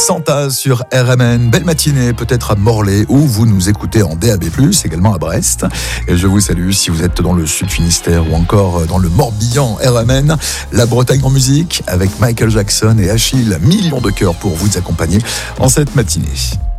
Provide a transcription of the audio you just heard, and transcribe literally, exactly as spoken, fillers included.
Santa sur R M N, belle matinée, peut-être à Morlaix où vous nous écoutez en D A B plus, également à Brest. Et je vous salue si vous êtes dans le Sud Finistère ou encore dans le Morbihan. R M N, la Bretagne en musique avec Michael Jackson et Achille, millions de cœurs pour vous accompagner en cette matinée.